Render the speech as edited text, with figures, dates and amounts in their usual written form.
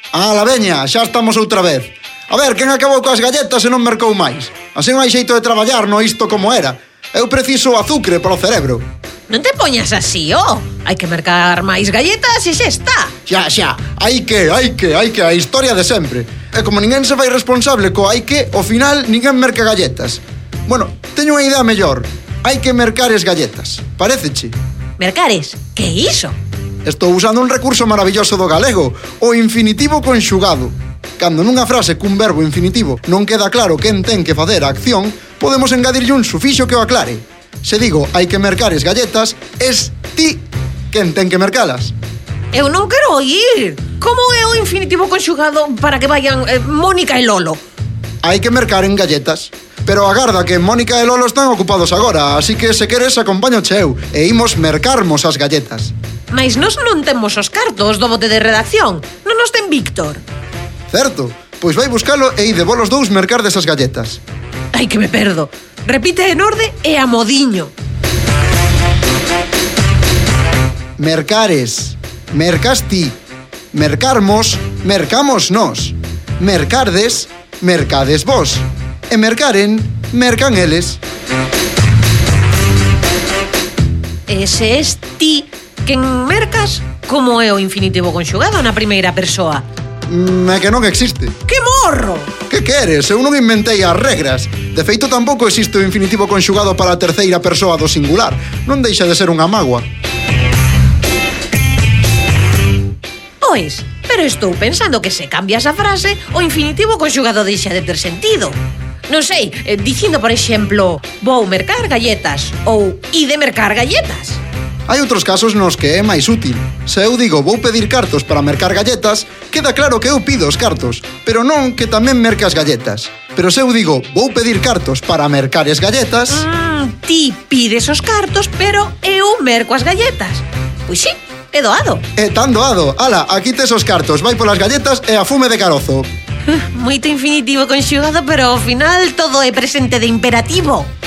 Ala, veña, xa estamos outra vez. A ver, quen acabou coas galletas e non mercou máis? Así non hai xeito de traballar no isto como era. Eu preciso azucre para o cerebro. Non te poñas así, Hai que mercar máis galletas e xa está. Xa, hai que, a historia de sempre. E como ninguén se fai responsable co hai que, ao final ninguén merca galletas. Bueno, teño unha idea mellor. Hai que mercar as galletas. Paréceche? Mercares? Que é iso? Estou usando un recurso maravilloso do galego, o infinitivo conxugado. Cando nunha frase cun verbo infinitivo non queda claro quen ten que facer a acción, podemos engadirlle un sufixo que o aclare. Se digo hai que mercar as galletas, es ti quen ten que mercalas. Eu non quero oír. Como é o infinitivo conxugado para que vayan Mónica e Lolo? Hai que mercar en galletas. Pero agarda que Mónica e Lolo están ocupados agora, así que se queres acompañoche eu e imos mercarmos as galletas. Mais nós non temos os cartos do bote de redacción. Non nos ten Víctor. Certo, pois vai buscalo e ide vos os dous mercar desas galletas. Ai, que me perdo. Repite en orde e a modiño. Mercares, mercas ti. Mercarmos, mercamos nós. Mercardes, mercades vos. E mercaren, mercan eles. Ese es ti quen mercas, como é o infinitivo conxugado na primeira persoa. É que non existe. Que morro! Que queres? Eu non inventei as regras. De feito, tampouco existe o infinitivo conxugado para a terceira persoa do singular. Non deixa de ser unha mágoa. Pois, pero estou pensando que se cambias a frase, o infinitivo conxugado deixa de ter sentido. Non sei, dicindo, por exemplo, vou mercar galletas ou ide mercar galletas. Hai outros casos nos que é máis útil. Se eu digo vou pedir cartos para mercar galletas, queda claro que eu pido os cartos, pero non que tamén merque as galletas. Pero se eu digo vou pedir cartos para mercar as galletas... Ti pides os cartos, pero eu merco as galletas. Pois sí, é doado. É tan doado. Ala, aquí tes os cartos, vai polas galletas e a fume de carozo. Moito infinitivo conxugado, pero ao final todo é presente de imperativo.